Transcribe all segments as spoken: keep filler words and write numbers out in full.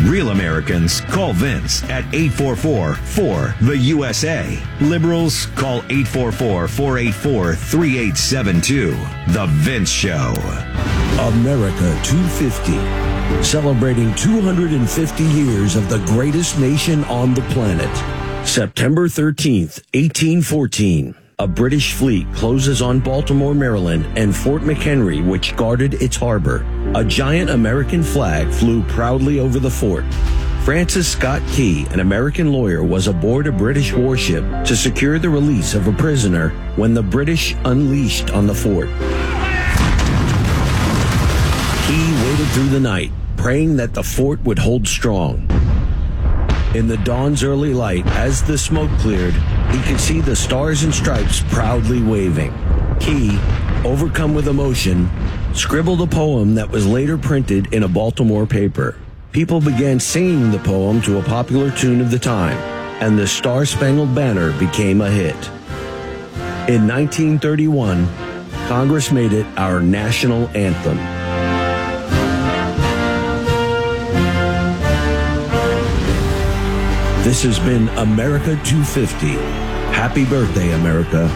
Real Americans call Vince at eight four four, four, the U S A. Liberals call eight four four, four eight four, three eight seven two. The Vince Show. America two fifty. Celebrating two hundred fifty years of the greatest nation on the planet. September thirteenth, eighteen fourteen. A British fleet closes on Baltimore, Maryland, and Fort McHenry, which guarded its harbor. A giant American flag flew proudly over the fort. Francis Scott Key, an American lawyer, was aboard a British warship to secure the release of a prisoner when the British unleashed on the fort. Key waited through the night, praying that the fort would hold strong. In the dawn's early light, as the smoke cleared, he could see the stars and stripes proudly waving. Key, overcome with emotion, scribbled a poem that was later printed in a Baltimore paper. People began singing the poem to a popular tune of the time, and the Star-Spangled Banner became a hit. In nineteen thirty-one, Congress made it our national anthem. This has been America two fifty. Happy birthday, America.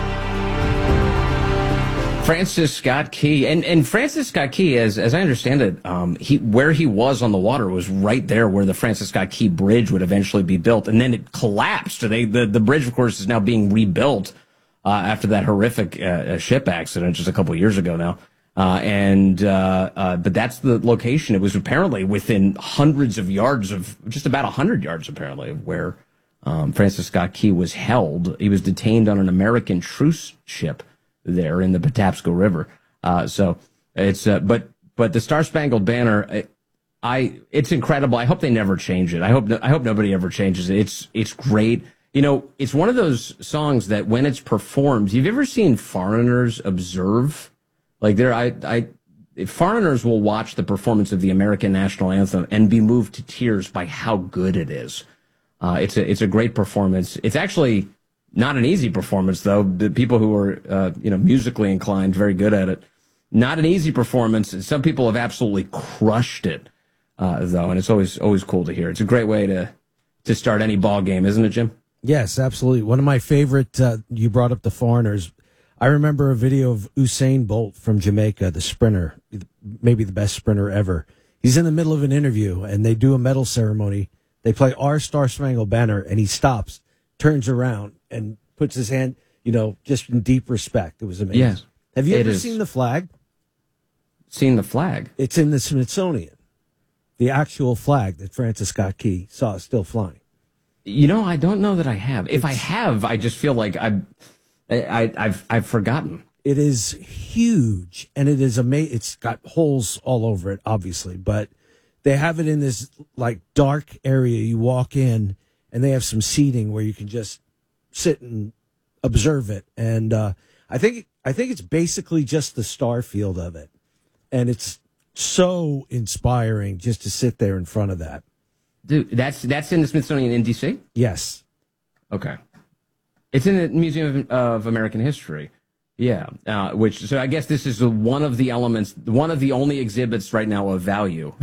Francis Scott Key, and, and Francis Scott Key, as as I understand it, um, he where he was on the water was right there where the Francis Scott Key Bridge would eventually be built, and then it collapsed. They, the the bridge, of course, is now being rebuilt uh, after that horrific uh, ship accident just a couple of years ago now. Uh, and uh, uh, but that's the location. It was apparently within hundreds of yards of, just about a hundred yards apparently, of where um, Francis Scott Key was held. He was detained on an American truce ship there in the Patapsco River. Uh, so it's, uh, but, but the Star Spangled Banner, I, I, it's incredible. I hope they never change it. I hope, no, I hope nobody ever changes it. It's, it's great. You know, it's one of those songs that when it's performed, you've ever seen foreigners observe? Like there, I, I, foreigners will watch the performance of the American national anthem and be moved to tears by how good it is. Uh, it's a, it's a great performance. It's actually not an easy performance, though. The people who are, uh, you know, musically inclined, very good at it. Not an easy performance. Some people have absolutely crushed it, uh, though, and it's always always cool to hear. It's a great way to to start any ball game, isn't it, Jim? Yes, absolutely. One of my favorite. Uh, you brought up the foreigners. I remember a video of Usain Bolt from Jamaica, the sprinter, maybe the best sprinter ever. He's in the middle of an interview, and they do a medal ceremony. They play Our Star Spangled Banner, and he stops, turns around, and puts his hand, you know, just in deep respect. It was amazing. Yes, have you ever is. seen the flag? Seen the flag? It's in the Smithsonian. The actual flag that Francis Scott Key saw is still flying. You know, I don't know that I have. If it's, I have, I just feel like I've, I, I've, I've forgotten. It is huge, and it is amazing. It's got holes all over it, obviously, but they have it in this like dark area. You walk in, and they have some seating where you can just sit and observe it. And uh, I think I think it's basically just the star field of it, and it's so inspiring just to sit there in front of that. Dude, that's that's in the Smithsonian in D C? Yes. Okay. It's in the Museum of, of American History. Yeah. Uh, which, so I guess this is one of the elements, one of the only exhibits right now of value.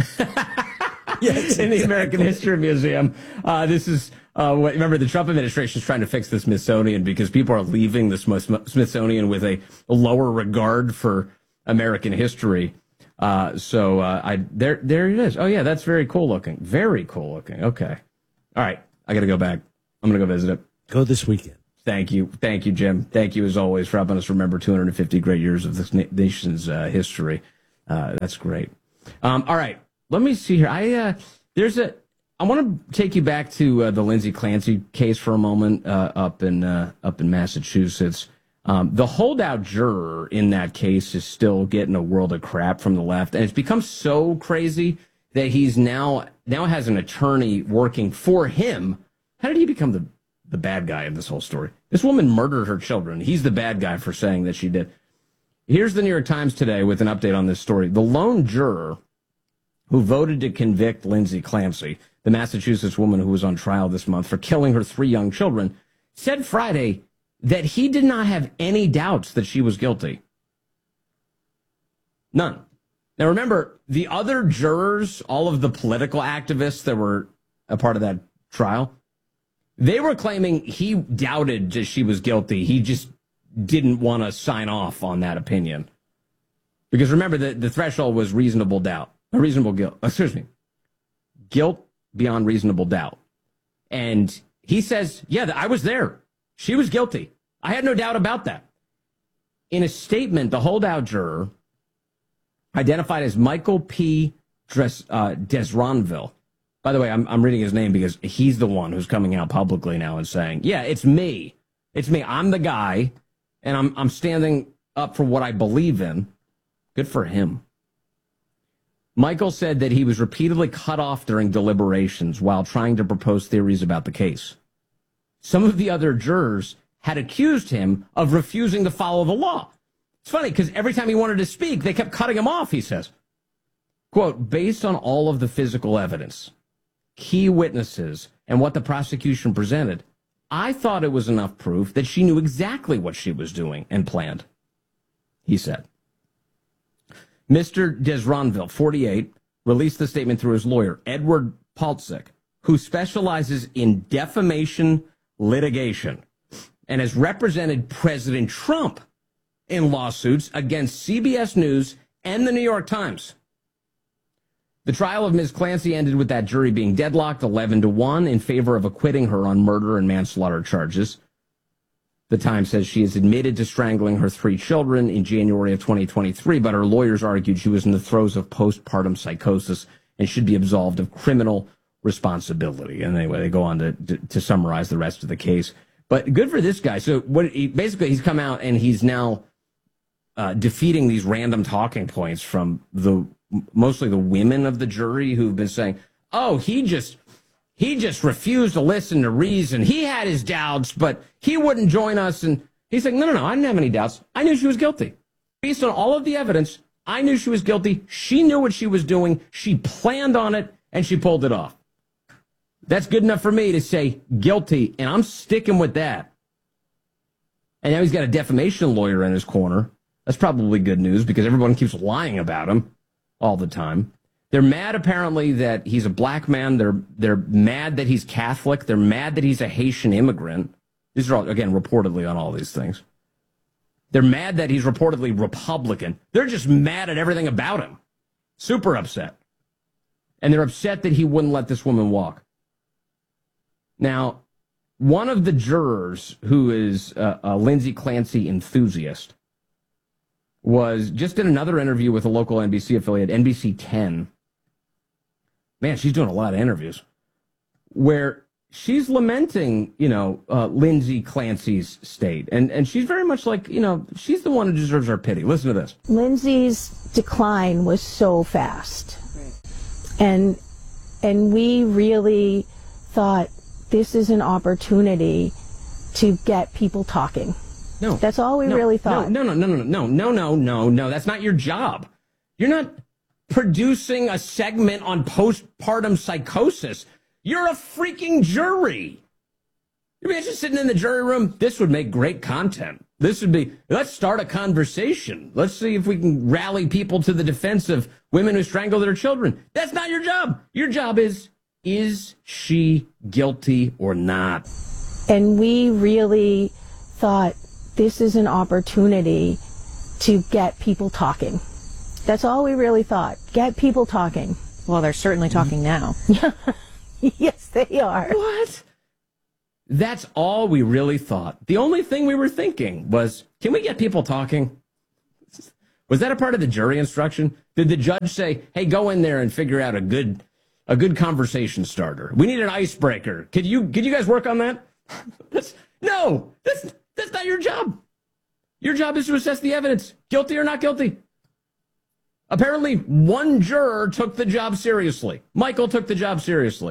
Yes, in the American History Museum. Uh, this is, uh, what, remember, the Trump administration is trying to fix the Smithsonian because people are leaving the Smithsonian with a lower regard for American history. Uh, so, uh, I, there, there it is. Oh, yeah, that's very cool looking. Very cool looking. Okay. All right. I got to go back. I'm going to go visit it. Go this weekend. Thank you. Thank you, Jim. Thank you, as always, for helping us remember two hundred fifty great years of this nation's uh, history. Uh, that's great. Um, all right. Let me see here. I, uh, there's a, I want to take you back to uh, the Lindsay Clancy case for a moment, uh, up in, uh, up in Massachusetts. Um, the holdout juror in that case is still getting a world of crap from the left, and it's become so crazy that he's now now has an attorney working for him. How did he become the, the bad guy in this whole story? This woman murdered her children. He's the bad guy for saying that she did. Here's the New York Times today with an update on this story. The lone juror who voted to convict Lindsay Clancy, the Massachusetts woman who was on trial this month for killing her three young children, said Friday that he did not have any doubts that she was guilty. None. Now, remember, the other jurors, all of the political activists that were a part of that trial, they were claiming he doubted that she was guilty. He just didn't want to sign off on that opinion. Because remember, the, the threshold was reasonable doubt. A reasonable guilt. Excuse me. Guilt beyond reasonable doubt. And he says, yeah, I was there. She was guilty. I had no doubt about that. In a statement, the holdout juror, identified as Michael P. Dres, uh, Desronville. By the way, I'm, I'm reading his name because he's the one who's coming out publicly now and saying, yeah, it's me. It's me. I'm the guy, and I'm I'm standing up for what I believe in. Good for him. Michael said that he was repeatedly cut off during deliberations while trying to propose theories about the case. Some of the other jurors had accused him of refusing to follow the law. It's funny because every time he wanted to speak, they kept cutting him off, he says. Quote, based on all of the physical evidence, key witnesses, and what the prosecution presented, I thought it was enough proof that she knew exactly what she was doing and planned, he said. Mister Desronville, forty-eight, released the statement through his lawyer, Edward Paltzik, who specializes in defamation litigation and has represented President Trump in lawsuits against C B S News and the New York Times. The trial of Miz Clancy ended with that jury being deadlocked eleven to one in favor of acquitting her on murder and manslaughter charges. The Times says she has admitted to strangling her three children in January of twenty twenty-three, but her lawyers argued she was in the throes of postpartum psychosis and should be absolved of criminal responsibility. And anyway, they go on to, to, to summarize the rest of the case. But good for this guy. So what he, basically, he's come out and he's now uh, defeating these random talking points from the mostly the women of the jury who've been saying, oh, he just he just refused to listen to reason. He had his doubts, but he wouldn't join us. And he's like, no, no, no, I didn't have any doubts. I knew she was guilty. Based on all of the evidence, I knew she was guilty. She knew what she was doing. She planned on it, and she pulled it off. That's good enough for me to say guilty, and I'm sticking with that. And now he's got a defamation lawyer in his corner. That's probably good news because everyone keeps lying about him all the time. They're mad, apparently, that he's a black man. They're they're mad that he's Catholic. They're mad that he's a Haitian immigrant. These are all, again, reportedly on all these things. They're mad that he's reportedly Republican. They're just mad at everything about him. Super upset. And they're upset that he wouldn't let this woman walk. Now, one of the jurors, who is a, a Lindsay Clancy enthusiast, was just in another interview with a local N B C affiliate, N B C ten. Man, she's doing a lot of interviews, where she's lamenting, you know, uh, Lindsay Clancy's state. And, and she's very much like, you know, she's the one who deserves our pity. Listen to this. Lindsay's decline was so fast. Right. And, and we really thought this is an opportunity to get people talking. No. That's all we no, really thought. No, no, no, no, no, no, no, no, no, no. That's not your job. You're not producing a segment on postpartum psychosis. You're a freaking jury. You imagine sitting in the jury room? This would make great content. This would be, let's start a conversation. Let's see if we can rally people to the defense of women who strangle their children. That's not your job. Your job is, is she guilty or not? And we really thought this is an opportunity to get people talking. That's all we really thought. Get people talking. Well, they're certainly talking now. Yes, they are. What? That's all we really thought. The only thing we were thinking was, can we get people talking? Was that a part of the jury instruction? Did the judge say, hey, go in there and figure out a good a good conversation starter? We need an icebreaker. Could you could you guys work on that? That's, no, that's that's not your job. Your job is to assess the evidence. Guilty or not guilty. Apparently, one juror took the job seriously. Michael took the job seriously.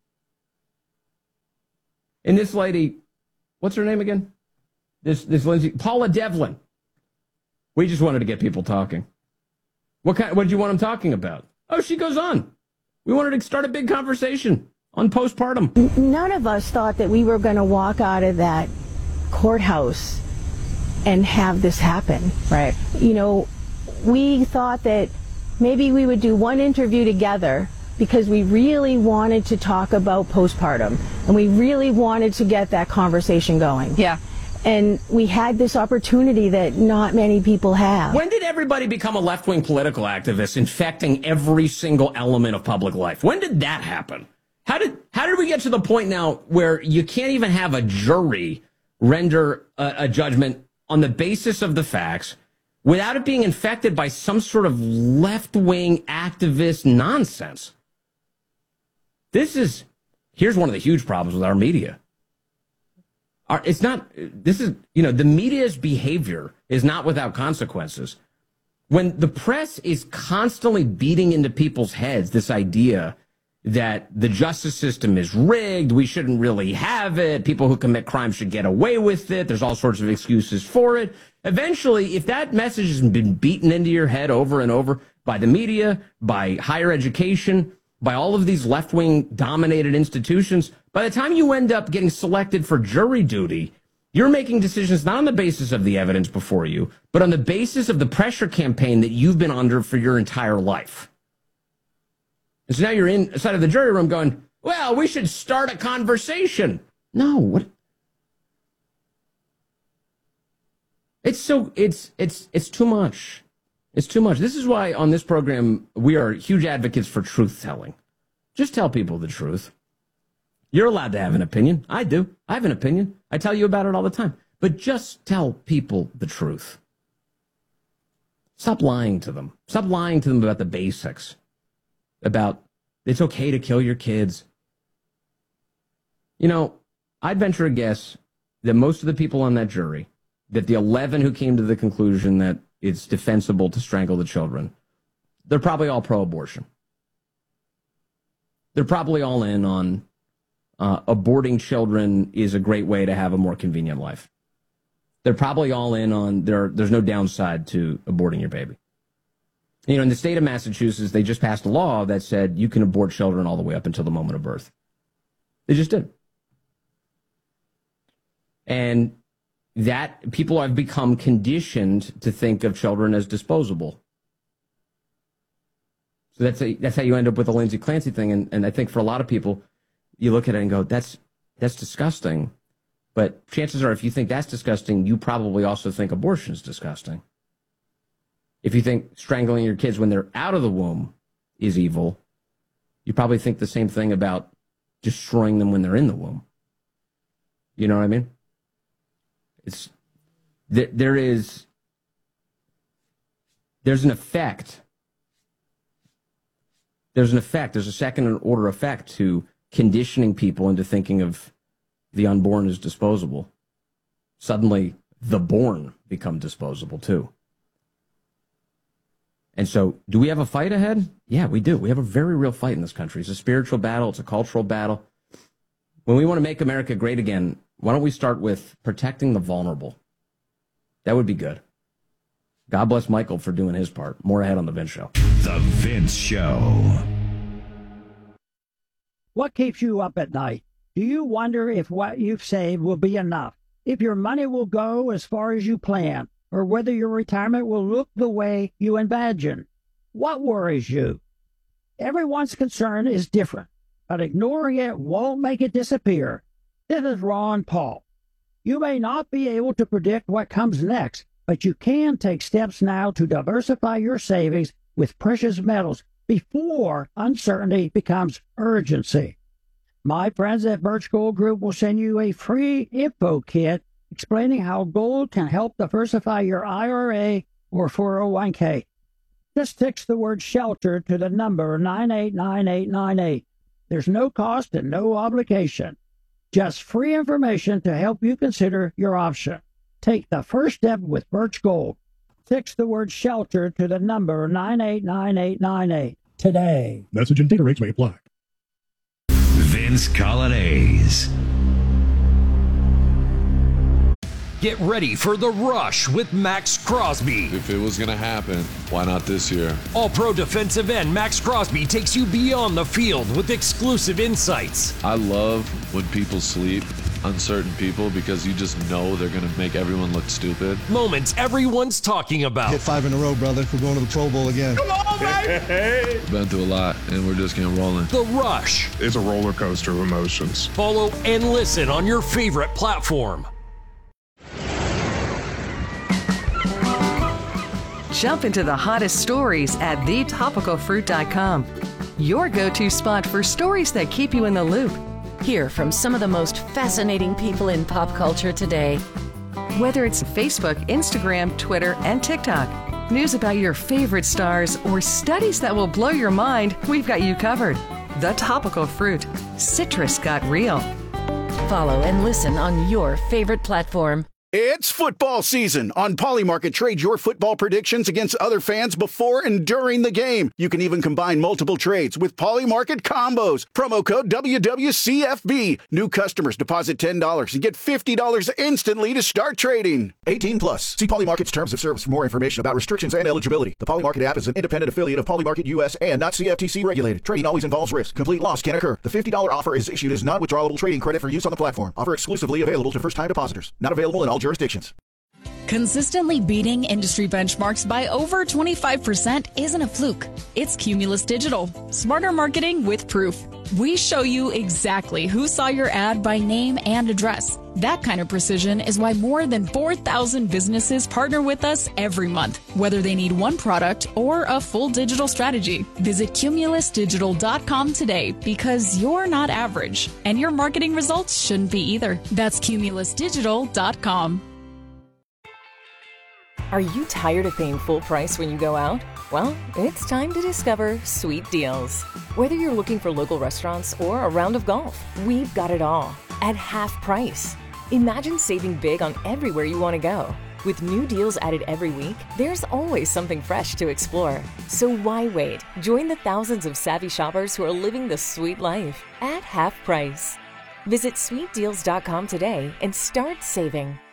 And this lady, what's her name again? This this Lindsay, Paula Devlin. We just wanted to get people talking. What kind? What did you want them talking about? Oh, she goes on. We wanted to start a big conversation on postpartum. None of us thought that we were going to walk out of that courthouse and have this happen. Right. You know, we thought that maybe we would do one interview together because we really wanted to talk about postpartum and we really wanted to get that conversation going. Yeah. And we had this opportunity that not many people have. When did everybody become a left-wing political activist, infecting every single element of public life? When did that happen? How did how did we get to the point now where you can't even have a jury render a, a judgment on the basis of the facts without it being infected by some sort of left-wing activist nonsense? This is, here's one of the huge problems with our media. Our, it's not, this is, you know, the media's behavior is not without consequences. When the press is constantly beating into people's heads this idea that the justice system is rigged, we shouldn't really have it, people who commit crime should get away with it, there's all sorts of excuses for it. Eventually, if that message has been beaten into your head over and over by the media, by higher education, by all of these left-wing dominated institutions, by the time you end up getting selected for jury duty, you're making decisions not on the basis of the evidence before you, but on the basis of the pressure campaign that you've been under for your entire life. And so now you're inside of the jury room going, well, we should start a conversation. No, what? It's so, it's, it's, it's too much. It's too much. This is why on this program, we are huge advocates for truth telling. Just tell people the truth. You're allowed to have an opinion. I do. I have an opinion. I tell you about it all the time. But just tell people the truth. Stop lying to them. Stop lying to them about the basics. About it's okay to kill your kids. You know, I'd venture a guess that most of the people on that jury, that the eleven who came to the conclusion that it's defensible to strangle the children, they're probably all pro-abortion. They're probably all in on uh, aborting children is a great way to have a more convenient life. They're probably all in on there. There's no downside to aborting your baby. You know, in the state of Massachusetts, they just passed a law that said you can abort children all the way up until the moment of birth. They just did. And that people have become conditioned to think of children as disposable. So that's a, that's how you end up with the Lindsay Clancy thing. And, and I think for a lot of people, you look at it and go, that's that's disgusting. But chances are, if you think that's disgusting, you probably also think abortion is disgusting. If you think strangling your kids when they're out of the womb is evil, you probably think the same thing about destroying them when they're in the womb. You know what I mean? It's there is there's an effect. There's an effect. There's a second order effect to conditioning people into thinking of the unborn as disposable. Suddenly, the born become disposable too. And so, do we have a fight ahead? Yeah, we do. We have a very real fight in this country. It's a spiritual battle. It's a cultural battle. When we want to make America great again, why don't we start with protecting the vulnerable? That would be good. God bless Michael for doing his part. More ahead on The Vince Show. The Vince Show. What keeps you up at night? Do you wonder if what you've saved will be enough? If your money will go as far as you plan? Or whether your retirement will look the way you imagine? What worries you? Everyone's concern is different, but ignoring it won't make it disappear. This is Ron Paul. You may not be able to predict what comes next, but you can take steps now to diversify your savings with precious metals before uncertainty becomes urgency. My friends at Birch Gold Group will send you a free info kit explaining how gold can help diversify your I R A or four oh one k. Just text the word SHELTER to the number nine eight nine eight nine eight. There's no cost and no obligation. Just free information to help you consider your option. Take the first step with Birch Gold. Text the word SHELTER to the number nine eight nine eight nine eight today. Message and data rates may apply. Vince Coglianese. Get ready for The Rush with Max Crosby. If it was going to happen, why not this year? All-Pro defensive end Max Crosby takes you beyond the field with exclusive insights. I love when people sleep uncertain people because you just know they're going to make everyone look stupid. Moments everyone's talking about. Hit five in a row, brother. We're going to the Pro Bowl again. Come on, baby! We've been through a lot, and we're just getting rolling. The Rush. It's a roller coaster of emotions. Follow and listen on your favorite platform. Jump into the hottest stories at the topical fruit dot com. Your go-to spot for stories that keep you in the loop. Hear from some of the most fascinating people in pop culture today. Whether it's Facebook, Instagram, Twitter, and TikTok, news about your favorite stars, or studies that will blow your mind, we've got you covered. The Topical Fruit. Citrus got real. Follow and listen on your favorite platform. It's football season. On Polymarket, trade your football predictions against other fans before and during the game. You can even combine multiple trades with Polymarket combos. Promo code W W C F B. New customers deposit ten dollars and get fifty dollars instantly to start trading. eighteen plus. See Polymarket's terms of service for more information about restrictions and eligibility. The Polymarket app is an independent affiliate of Polymarket U S and not C F T C regulated. Trading always involves risk. Complete loss can occur. The fifty dollars offer is issued as non-withdrawable trading credit for use on the platform. Offer exclusively available to first-time depositors. Not available in all jurisdictions. Consistently beating industry benchmarks by over twenty-five percent isn't a fluke. It's Cumulus Digital. Smarter marketing with proof. We show you exactly who saw your ad by name and address. That kind of precision is why more than four thousand businesses partner with us every month, whether they need one product or a full digital strategy. Visit cumulus digital dot com today because you're not average, and your marketing results shouldn't be either. That's cumulus digital dot com. Are you tired of paying full price when you go out? Well, it's time to discover Sweet Deals. Whether you're looking for local restaurants or a round of golf, we've got it all at half price. Imagine saving big on everywhere you want to go. With new deals added every week, there's always something fresh to explore. So why wait? Join the thousands of savvy shoppers who are living the sweet life at half price. Visit sweet deals dot com today and start saving.